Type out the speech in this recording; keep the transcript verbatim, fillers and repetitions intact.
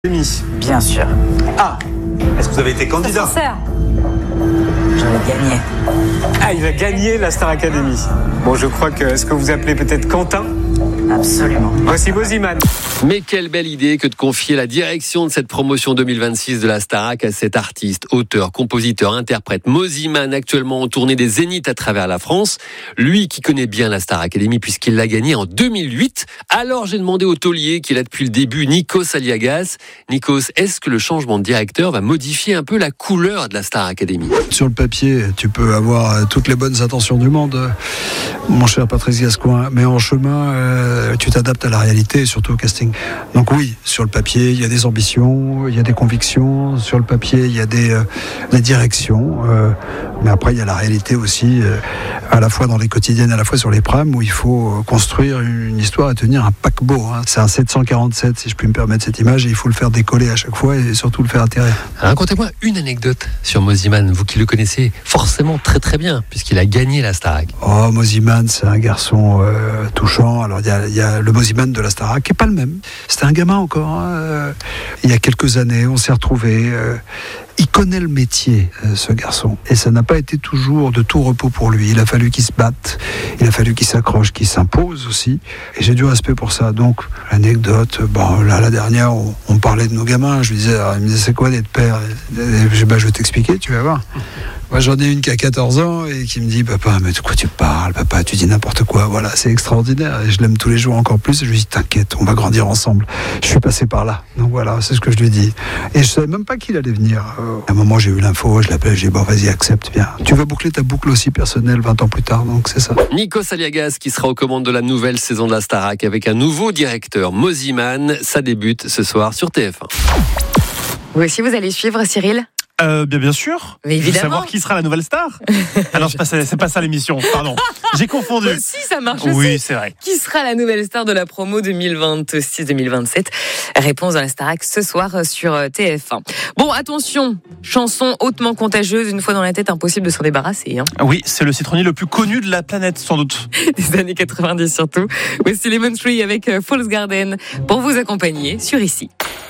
Bien sûr. Ah, est-ce que vous avez été candidat? Je l'ai gagné. Ah, il a gagné la Star Academy. Bon, je crois que... Est-ce que vous appelez peut-être Quentin? Absolument. Voici Moziman. Mais quelle belle idée que de confier la direction de cette promotion deux mille vingt-six de la Starac à cet artiste, auteur, compositeur, interprète Moziman, actuellement en tournée des Zéniths à travers la France. Lui qui connaît bien la Star Academy puisqu'il l'a gagnée en deux mille huit. Alors j'ai demandé au taulier qui est là depuis le début, Nikos Aliagas. Nikos, est-ce que le changement de directeur va modifier un peu la couleur de la Star Academy? Sur le papier, tu peux avoir toutes les bonnes intentions du monde, mon cher Patrice Gascoin, mais en chemin, euh, tu t'adaptes à la réalité et surtout au casting. Donc oui, sur le papier, il y a des ambitions, il y a des convictions, sur le papier, il y a des, euh, des directions, euh, mais après, il y a la réalité aussi, euh, à la fois dans les quotidiennes, à la fois sur les prams, où il faut construire une histoire et tenir un paquebot. Hein. C'est un sept cent quarante-sept, si je puis me permettre cette image, et il faut le faire décoller à chaque fois et surtout le faire atterrir. Racontez-moi une anecdote sur Moziman, vous qui le connaissez forcément très très bien, puisqu'il a gagné la Starac. Oh, Moziman, c'est un garçon euh, touchant. Alors, il y a, il y a le Moziman de la Starac, qui n'est pas le même. C'était un gamin encore. Hein. Il y a quelques années, on s'est retrouvés. Euh, il connaît le métier, euh, ce garçon. Et ça n'a pas été toujours de tout repos pour lui. Il a fallu qu'il se batte, il a fallu qu'il s'accroche, qu'il s'impose aussi. Et j'ai du respect pour ça. Donc, l'anecdote, bon, là, la dernière, on, on parlait de nos gamins. Je lui disais, alors, il me disait, c'est quoi d'être père? Et, et, bah, je vais t'expliquer, tu vas voir. Moi, j'en ai une qui a quatorze ans et qui me dit, papa, mais de quoi tu parles, papa, tu dis n'importe quoi. Voilà, c'est extraordinaire. Et je l'aime tous les jours encore plus. Et je lui dis, t'inquiète, on va grandir ensemble. Je suis passé par là. Donc voilà, c'est ce que je lui dis. Et je savais même pas qu'il allait venir. À un moment, j'ai eu l'info, je l'appelle, j'ai dit, bon, vas-y, accepte, viens. Tu vas boucler ta boucle aussi personnelle vingt ans plus tard, donc c'est ça. Nikos Aliagas qui sera aux commandes de la nouvelle saison de la Starac avec un nouveau directeur, Moziman. Ça débute ce soir sur T F un. Vous aussi, vous allez suivre, Cyril? Euh, bien, bien sûr. Mais évidemment. Je veux savoir qui sera la nouvelle star. Alors, c'est pas, ça- c'est pas ça l'émission, pardon. J'ai confondu. Bah, si, ça marche Oui, aussi. c'est vrai. Qui sera la nouvelle star de la promo deux mille vingt-six deux mille vingt-sept? Réponse dans la Starac ce soir sur T F un. Bon, attention, chanson hautement contagieuse, une fois dans la tête, impossible de s'en débarrasser. Hein. Oui, c'est le citronnier le plus connu de la planète, sans doute. Des années quatre-vingt-dix surtout. Voici Lemon Tree avec Falls Garden pour vous accompagner sur Ici.